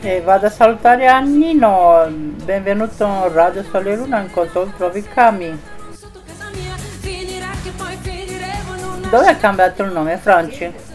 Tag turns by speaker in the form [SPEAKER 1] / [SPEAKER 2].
[SPEAKER 1] E vado a salutare Annino, benvenuto a Radio Sole e Luna in console, trovi Cami. Dove ha cambiato il nome, Franci?